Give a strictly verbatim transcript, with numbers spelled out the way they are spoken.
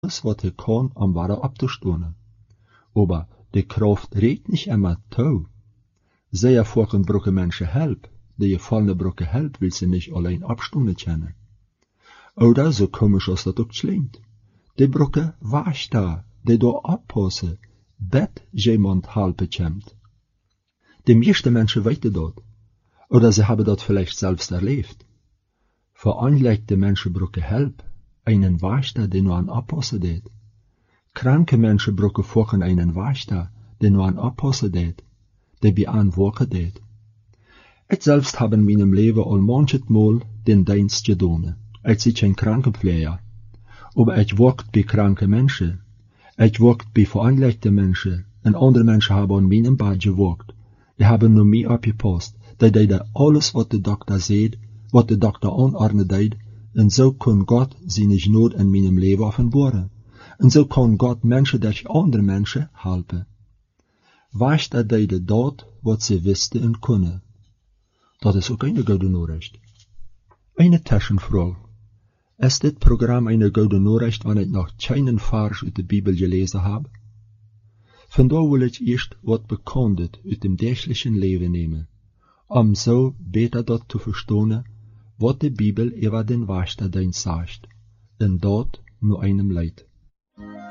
alles wat hij kon om ware abzustonen. Aber die Kraft reicht nicht immer tau. Sehr vorken bruche Menschen help, die gefallene bruche help, will sie nicht allein abstonen können. Oder so komisch als dat ook klingt. Die bruche wasch da, die da abpassen, bet jemand helpen kämmt. Die meeste Menschen weten dat. Oder sie haben dat vielleicht selbst erlebt. Veranlegte Menschen bruche help, einen Wachter, der nur an abpassen deed. Kranke Menschen bruche vorken einen Wachter, der nur an abpassen deed, der bei an werken deed. Ich selbst habe in meinem Leben al manchet Mal den Dienst gedaan. Ich bin kein Krankenpfleger. Aber ich werkt bei kranke Menschen. Ich werkt bei veranlegte Menschen. Und andere Menschen haben an meinem Bad gewerkt. Die haben nur mich abgepasst. Die deden alles, was der Doktor sagt, was der Doktor anordnen deed. Und so kann Gott seine Not in meinem Leben offenbaren. Und so kann Gott Menschen durch andere Menschen helpen. Wachter deden dat, wat sie wisten en kunnen. Dat is ook een goede Nachricht. Eine Taschenfrage. Ist dit Programm eine gute Nachricht, wenn ich noch keinen Vers aus der Bibel gelesen habe? Von da will ich erst wat Bekanntes aus dem täglichen Leben nehmen, um so besser dort zu verstehen, was die Bibel über den Wächterdienst sagt, und dort nur einem Leid.